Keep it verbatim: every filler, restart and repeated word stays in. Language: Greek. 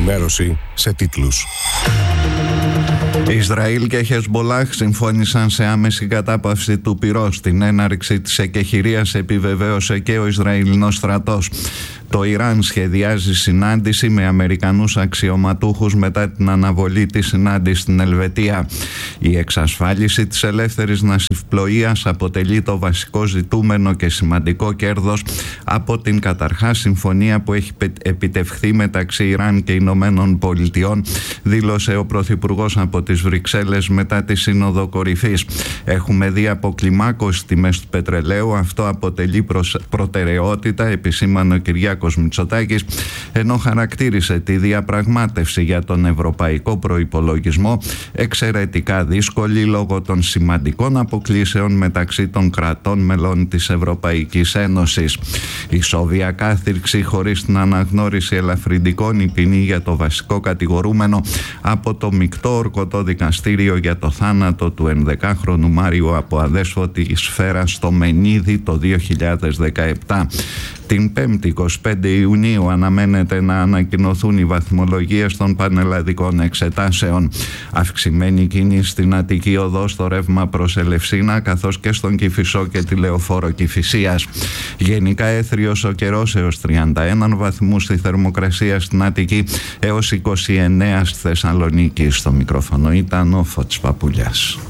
ενημέρωση σε τίτλους. Ισραήλ και Χεσμπολάχ συμφώνησαν σε άμεση κατάπαυση του πυρός. Την έναρξη της εκεχηρίας επιβεβαίωσε και ο Ισραηλινός στρατός. Το Ιράν σχεδιάζει συνάντηση με Αμερικανούς αξιωματούχους μετά την αναβολή της συνάντησης στην Ελβετία. Η εξασφάλιση της ελεύθερης ναυσιπλοείας αποτελεί το βασικό ζητούμενο και σημαντικό κέρδος από την καταρχάς συμφωνία που έχει επιτευχθεί μεταξύ Ιράν και Ηνωμένων Πολιτειών, δήλωσε ο Πρωθυπουργός από τις Βρυξέλλες μετά τη Σύνοδο Κορυφής. Έχουμε δει αποκλιμάκωση τιμές του πετρελαίου, αυτό αποτελεί προτεραιότητα, επισήμανε ο Κυριάκος Μητσοτάκης, ενώ χαρακτήρισε τη διαπραγμάτευση για τον ευρωπαϊκό προϋπολογισμό εξαιρετικά δύσκολη λόγω των σημαντικών αποκλήσεων μεταξύ των κρατών μελών της Ευρωπαϊκής Ένωσης. Η Σόβια κάθυρξη χωρίς την αναγνώριση ελαφρυντικών, η ποινή για το βασικό κατηγορούμενο από το μεικτό ορκωτό δικαστήριο για το θάνατο του ενδεκάχρονου Μάριου από αδέσποτη σφαίρα στο Μενίδη το δύο χιλιάδες δεκαεπτά. Την Πέμπτη εικοστή πέμπτη Ιουνίου αναμένεται να ανακοινωθούν οι βαθμολογίες των πανελλαδικών εξετάσεων. Αυξημένη κίνηση στην Αττική Οδό στο ρεύμα προς Ελευσίνα, καθώς και στον Κηφισό και τη Λεωφόρο Κηφισίας. Γενικά έθριος ο καιρός έως τριάντα ένα βαθμούς στη θερμοκρασία στην Αττική, έως είκοσι εννέα στη Θεσσαλονίκη. Στο μικρόφωνο ήταν ο Φώτης Παπουλιάς.